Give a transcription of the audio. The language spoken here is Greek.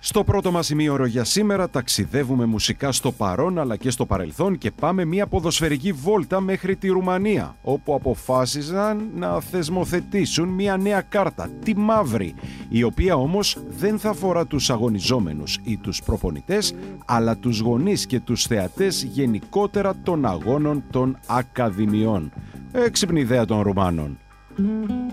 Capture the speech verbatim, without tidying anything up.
Στο πρώτο μας ημίωρο για σήμερα ταξιδεύουμε μουσικά στο παρόν αλλά και στο παρελθόν και πάμε μια ποδοσφαιρική βόλτα μέχρι τη Ρουμανία, όπου αποφάσιζαν να θεσμοθετήσουν μια νέα κάρτα, τη μαύρη, η οποία όμως δεν θα αφορά τους αγωνιζόμενους ή τους προπονητές, αλλά τους γονείς και τους θεατές γενικότερα των αγώνων των ακαδημιών. Έξυπνη ιδέα των Ρουμάνων.